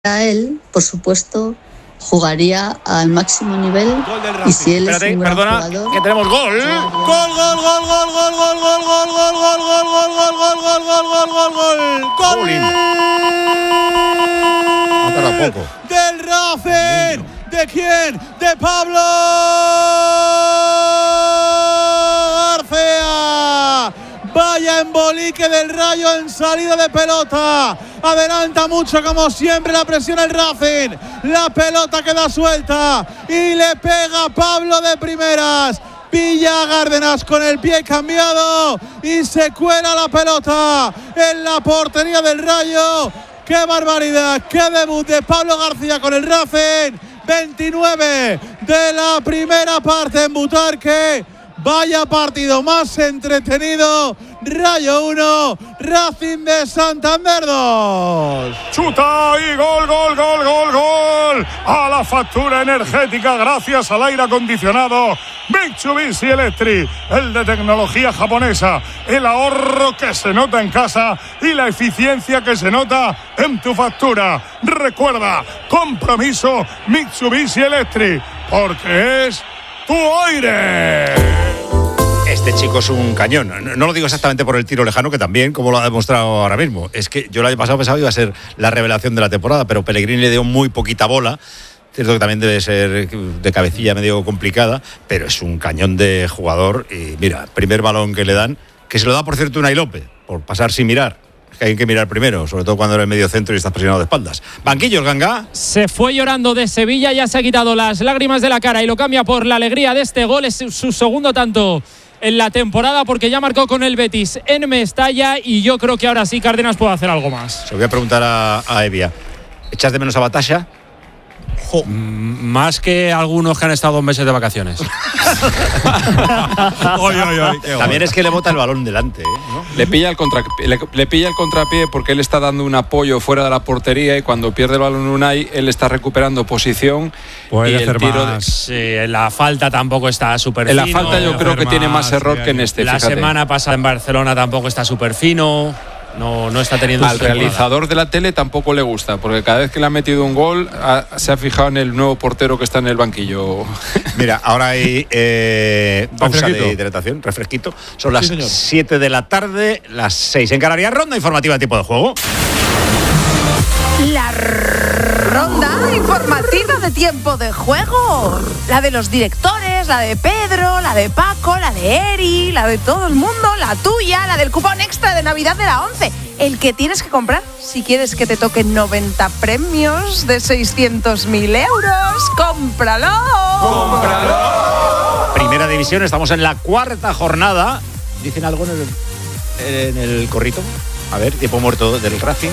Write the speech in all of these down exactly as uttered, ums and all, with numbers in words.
él, por supuesto, jugaría al máximo nivel y si él Espérate, es un gran perdona, jugador, que tenemos gol. Gol, gol, gol, gol, gol, gol, gol, gol, gol, gol, gol, gol, gol, gol, gol, gol, gol, gol, gol, gol. Poco. Del Racing. ¿De quién? De Pablo García. Vaya embolique del Rayo en salida de pelota. Adelanta mucho como siempre la presión el Racing. La pelota queda suelta y le pega Pablo de primeras. Pilla a Cárdenas con el pie cambiado y se cuela la pelota en la portería del Rayo. ¡Qué barbaridad! ¡Qué debut de Pablo García con el Racing! veintinueve de la primera parte en Butarque. Vaya partido más entretenido. Rayo uno, Racing de Santander dos. Chuta y gol, gol, gol, gol, gol. A la factura energética gracias al aire acondicionado Mitsubishi Electric, el de tecnología japonesa. El ahorro que se nota en casa y la eficiencia que se nota en tu factura. Recuerda, compromiso Mitsubishi Electric, porque es tu aire. Este chico es un cañón. No, no lo digo exactamente por el tiro lejano, que también, como lo ha demostrado ahora mismo. Es que yo el año pasado pensaba que iba a ser la revelación de la temporada, pero Pellegrini le dio muy poquita bola. Cierto que también debe ser de cabecilla medio complicada, pero es un cañón de jugador. Y mira, primer balón que le dan, que se lo da, por cierto, Unai López, por pasar sin mirar. Es que hay que mirar primero, sobre todo cuando eres medio centro y estás presionado de espaldas. Banquillo, el Ganga. Se fue llorando de Sevilla, ya se ha quitado las lágrimas de la cara y lo cambia por la alegría de este gol. Es su segundo tanto en la temporada, porque ya marcó con el Betis en Mestalla y yo creo que ahora sí Cárdenas puede hacer algo más. Se lo voy a preguntar a, a Evia. ¿Echas de menos a Batasha? Jo. Más que algunos que han estado dos meses de vacaciones. oy, oy, oy, También es que le bota el balón delante, ¿eh? ¿No? Le pilla el contra, le, le pilla el contrapié porque él está dando un apoyo fuera de la portería y cuando pierde el balón Unai, él está recuperando posición. Puede y hacer el tiro más. De, sí, en la falta tampoco está súper fino. En la falta yo creo que tiene más error sí, que en este. La fíjate. semana pasada en Barcelona tampoco está súper fino. No, no está teniendo. Al realizador de la tele tampoco le gusta, porque cada vez que le ha metido un gol ha, se ha fijado en el nuevo portero que está en el banquillo. Mira, ahora hay eh, pausa de hidratación, refresquito. Son las sí, siete de la tarde, las seis en Canarias. Ronda informativa de tiempo de juego. La ronda informativa de tiempo de juego. La de los directores, la de Pedro, la de Paco, la de Eri, la de todo el mundo, la tuya, la del cupón extra de Navidad de la once. El que tienes que comprar si quieres que te toquen noventa premios de seiscientos mil euros. ¡Cómpralo! ¡Cómpralo! Primera división, estamos en la cuarta jornada. ¿Dicen algo en el, en el corrito? A ver, tiempo muerto del Racing.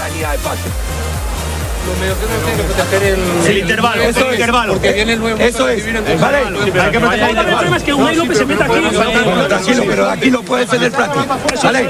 El, el intervalo, eso es intervalo. Porque viene el nuevo. Eso es. Vale. Hay que meter el problema es que Unai López se meta aquí. Tranquilo, pero aquí lo puede defender Plati. ¿Vale?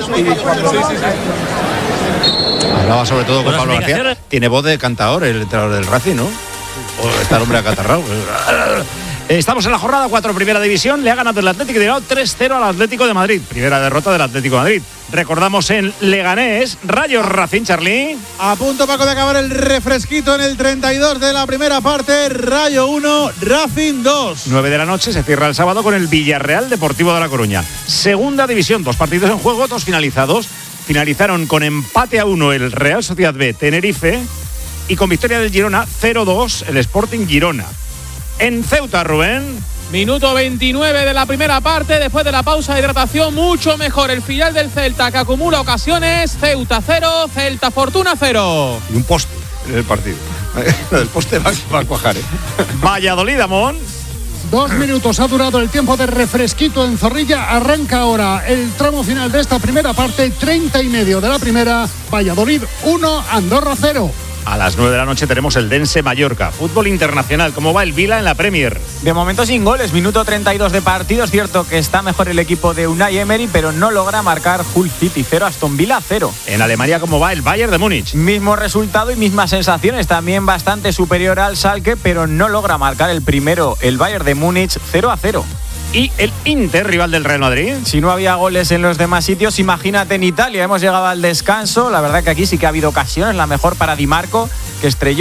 Hablaba sobre todo con Pablo García. Tiene voz de cantador el entrenador del Racing, ¿no? O está el hombre acatarrado. Estamos en la jornada cuatro, primera división. Le ha ganado el Atlético de Bilbao tres cero al Atlético de Madrid. Primera derrota del Atlético de Madrid. Recordamos en Leganés, Rayo Racing, Charly. A punto, Paco, de acabar el refresquito en el treinta y dos de la primera parte. Rayo uno, Racing dos. nueve de la noche se cierra el sábado con el Villarreal Deportivo de La Coruña. Segunda división, dos partidos en juego, dos finalizados. Finalizaron con empate a uno el Real Sociedad B Tenerife y con victoria del Girona cero dos el Sporting Girona. En Ceuta, Rubén. Minuto veintinueve de la primera parte, después de la pausa de hidratación, mucho mejor el final del Celta, que acumula ocasiones. Ceuta cero, Celta Fortuna cero. Y un poste en el partido. El poste va, va a cuajar, ¿eh? Valladolid, Amón. Dos minutos ha durado el tiempo de refresquito en Zorrilla. Arranca ahora el tramo final de esta primera parte, treinta y medio de la primera. Valladolid uno, Andorra cero. A las nueve de la noche tenemos el Dense Mallorca. Fútbol internacional. ¿Cómo va el Vila en la Premier? De momento sin goles. Minuto treinta y dos de partido. Es cierto que está mejor el equipo de Unai Emery, pero no logra marcar. Hull City cero, Aston Villa cero. En Alemania, ¿cómo va el Bayern de Múnich? Mismo resultado y mismas sensaciones. También bastante superior al Schalke, pero no logra marcar el primero. El Bayern de Múnich cero a cero. Y el Inter, rival del Real Madrid. Si no había goles en los demás sitios, imagínate en Italia. Hemos llegado al descanso. La verdad que aquí sí que ha habido ocasiones. La mejor para Di Marco, que estrelló